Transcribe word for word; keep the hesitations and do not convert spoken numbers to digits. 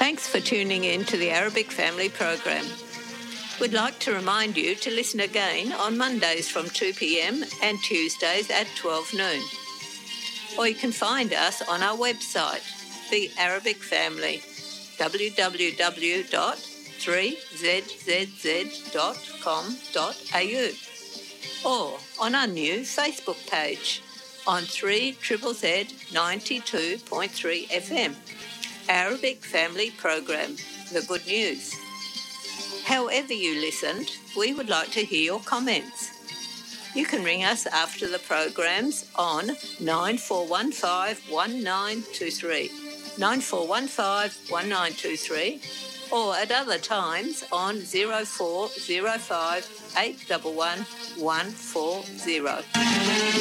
Thanks for tuning in to the Arabic Family Program. We'd like to remind you to listen again on Mondays from two p.m. and Tuesdays at twelve noon. Or you can find us on our website, The Arabic Family, w w w dot three z z z dot com dot a u, or on our new Facebook page on three Z Z Z ninety-two point three F M, Arabic Family Program, The Good News. However you listened, we would like to hear your comments. You can ring us after the programs on nine four one five, one nine two three, nine four one five, one nine two three, or at other times on zero four zero five, eight one one, one four zero.